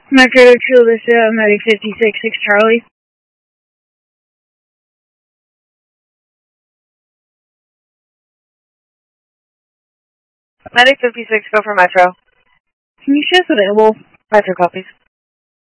Metro 2, this is Medic 56, Charlie. Medic 56, go for Metro. Can you shift available? Metro copies.